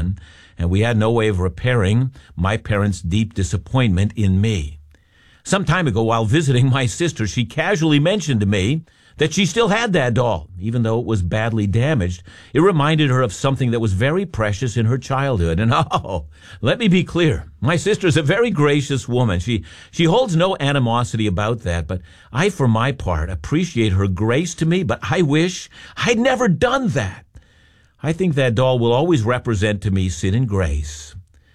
one, and we had no way of repairing my parents' deep disappointment in me. Some time ago, while visiting my sister, she casually mentioned to me that she still had that doll, even though it was badly damaged. It reminded her of something that was very precious in her childhood. And let me be clear, my sister is a very gracious woman. She holds no animosity about that, but I, for my part, appreciate her grace to me, but I wish I'd never done that. I think that doll will always represent to me sin and grace.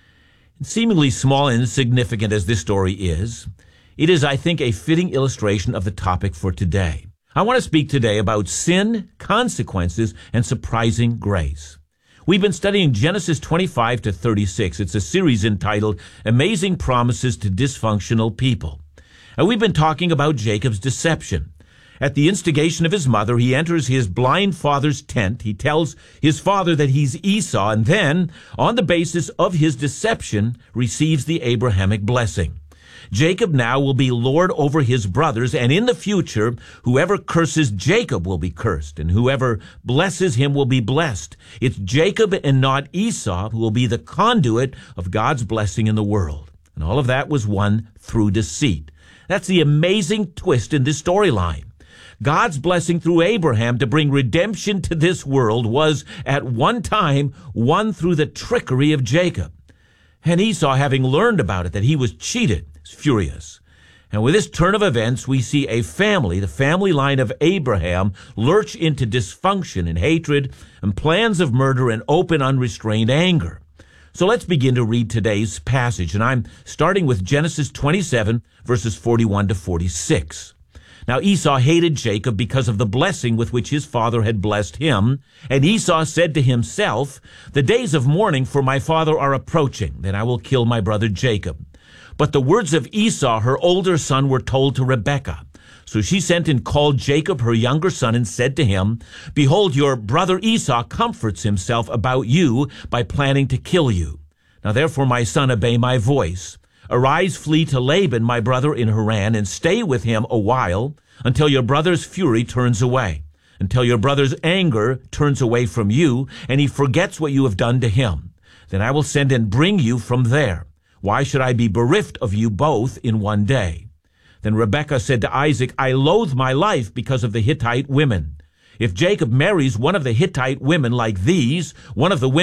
And seemingly small and insignificant as this story is, it is, I think, a fitting illustration of the topic for today. I want to speak today about sin, consequences, and surprising grace. We've been studying Genesis 25 to 36. It's a series entitled Amazing Promises to Dysfunctional People. And we've been talking about Jacob's deception. At the instigation of his mother, he enters his blind father's tent. He tells his father that he's Esau, and then, on the basis of his deception, receives the Abrahamic blessing. Jacob now will be lord over his brothers, and in the future, whoever curses Jacob will be cursed, and whoever blesses him will be blessed. It's Jacob and not Esau who will be the conduit of God's blessing in the world. And all of that was won through deceit. That's the amazing twist in this storyline. God's blessing through Abraham to bring redemption to this world was at one time won through the trickery of Jacob. And Esau, having learned about it, that he was cheated, is furious. And with this turn of events, we see a family, the family line of Abraham, lurch into dysfunction and hatred and plans of murder and open, unrestrained anger. So let's begin to read today's passage. And I'm starting with Genesis 27, verses 41 to 46. Now Esau hated Jacob because of the blessing with which his father had blessed him. And Esau said to himself, "The days of mourning for my father are approaching. Then I will kill my brother Jacob." But the words of Esau, her older son, were told to Rebekah. So she sent and called Jacob, her younger son, and said to him, "Behold, your brother Esau comforts himself about you by planning to kill you. Now therefore, my son, obey my voice. Arise, flee to Laban, my brother in Haran, and stay with him a while until your brother's fury turns away, until your brother's anger turns away from you, and he forgets what you have done to him. Then I will send and bring you from there. Why should I be bereft of you both in one day?" Then Rebekah said to Isaac, "I loathe my life because of the Hittite women. If Jacob marries one of the Hittite women like these, one of the women